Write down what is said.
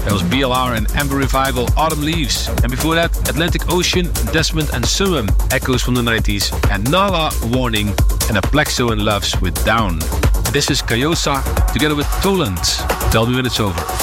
That was BLR and Amber Revival, Autumn Leaves. And before that, Atlantic Ocean, Desmond and Summum, Echoes from the 90s. And Nala, Warning, and Aplexo and Loves with Down. And this is Kayosa together with Toland. Tell me when it's over.